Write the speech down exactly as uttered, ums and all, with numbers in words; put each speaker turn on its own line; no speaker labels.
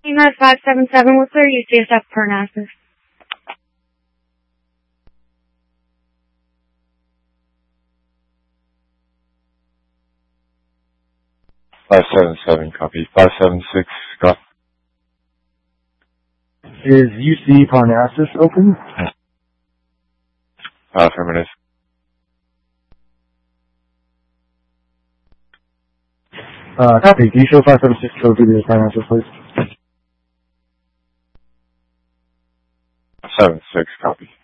United five seven seven, what's their U C S F Parnassus?
five seven seven, copy. five seven six, copy.
Is U C Parnassus open?
Uh, affirmative.
Uh, copy. Can you show five seven six code through the Parnassus, please?
seven six, copy.